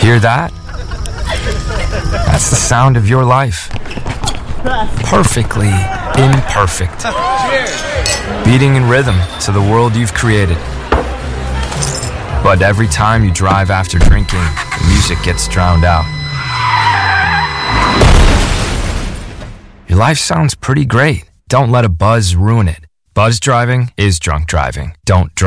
Hear that? That's the sound of your life. Perfectly imperfect. Beating in rhythm to the world you've created. But every time you drive after drinking, the music gets drowned out. Your life sounds pretty great. Don't let a buzz ruin it. Buzz driving is drunk driving. Don't drive.